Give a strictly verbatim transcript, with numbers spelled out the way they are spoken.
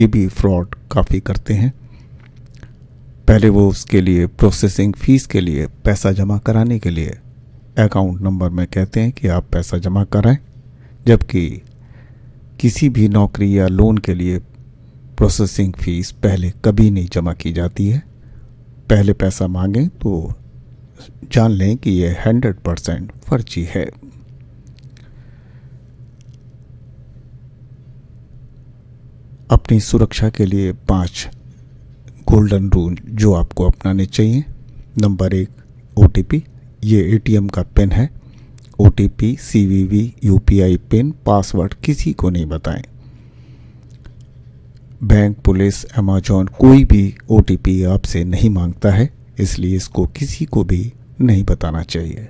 ये भी फ्रॉड काफ़ी करते हैं। पहले वो उसके लिए प्रोसेसिंग फ़ीस के लिए पैसा जमा कराने के लिए अकाउंट नंबर में कहते हैं कि आप पैसा जमा कराएं, जबकि किसी भी नौकरी या लोन के लिए प्रोसेसिंग फ़ीस पहले कभी नहीं जमा की जाती है। पहले पैसा मांगें तो जान लें कि यह हंड्रेड परसेंट फर्जी है। अपनी सुरक्षा के लिए पांच गोल्डन रूल जो आपको अपनाने चाहिए। नंबर एक, ओटीपी। ये एटीएम का पिन है। OTP, CVV, UPI pin, password किसी को नहीं बताएं। बैंक, पुलिस, अमेज़न कोई भी ओटीपी आपसे नहीं मांगता है, इसलिए इसको किसी को भी नहीं बताना चाहिए।